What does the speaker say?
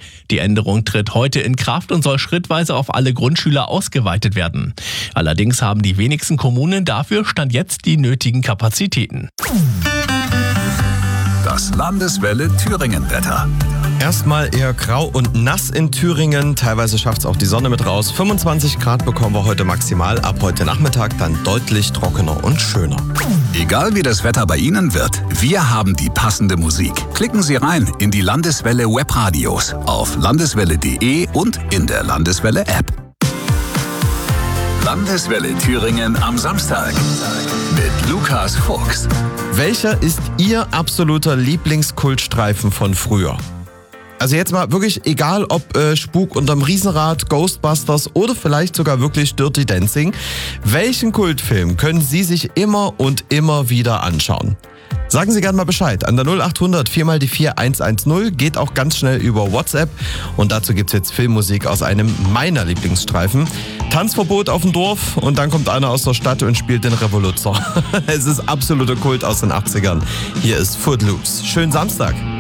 Die Änderung tritt heute in Kraft und soll schrittweise auf alle Grundschüler ausgeweitet werden. Allerdings haben die wenigsten Kommunen dafür Stand jetzt die nötigen Kapazitäten. Das Landeswelle Thüringen-Wetter. Erstmal eher grau und nass in Thüringen. Teilweise schafft es auch die Sonne mit raus. 25 Grad bekommen wir heute maximal. Ab heute Nachmittag dann deutlich trockener und schöner. Egal wie das Wetter bei Ihnen wird, wir haben die passende Musik. Klicken Sie rein in die Landeswelle Webradios auf landeswelle.de und in der Landeswelle App. Landeswelle Thüringen am Samstag mit Lukas Fuchs. Welcher ist Ihr absoluter Lieblingskultstreifen von früher? Also jetzt mal wirklich egal, ob Spuk unterm Riesenrad, Ghostbusters oder vielleicht sogar wirklich Dirty Dancing. Welchen Kultfilm können Sie sich immer und immer wieder anschauen? Sagen Sie gerne mal Bescheid an der 0800 4x4 110. Geht auch ganz schnell über WhatsApp. Und dazu gibt's jetzt Filmmusik aus einem meiner Lieblingsstreifen. Tanzverbot auf dem Dorf und dann kommt einer aus der Stadt und spielt den Revoluzzer. Es ist absoluter Kult aus den 80ern. Hier ist Footloose. Schönen Samstag.